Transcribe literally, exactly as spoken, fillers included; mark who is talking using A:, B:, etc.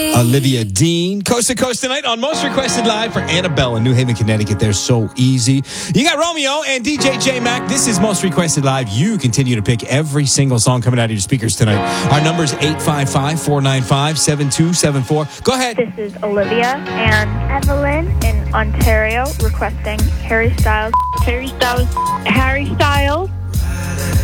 A: Olivia Dean, coast to coast tonight on Most Requested Live for Annabelle in New Haven, Connecticut. They're so easy. You got Romeo and D J J Mac. This is Most Requested Live. You continue to pick every single song coming out of your speakers tonight. Our number is eight five five, four nine five, seven two seven four. Go ahead.
B: This is Olivia and Evelyn in Ontario requesting Harry Styles.
C: Harry Styles. Harry Styles.